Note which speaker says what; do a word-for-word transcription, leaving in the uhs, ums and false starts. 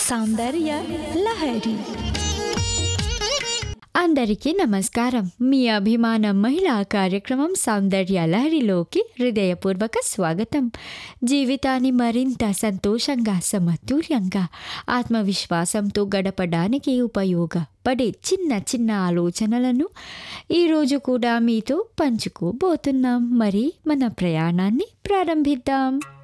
Speaker 1: సౌందర్య లహరి. అందరికీ నమస్కారం. మీ అభిమాన మహిళా కార్యక్రమం సౌందర్య లహరిలోకి హృదయపూర్వక స్వాగతం. జీవితాన్ని మరింత సంతోషంగా, సమతుల్యంగా, ఆత్మవిశ్వాసంతో గడపడానికి ఉపయోగపడే చిన్న చిన్న ఆలోచనలను ఈరోజు కూడా మీతో పంచుకోబోతున్నాం. మరి మన ప్రయాణాన్ని ప్రారంభిద్దాం.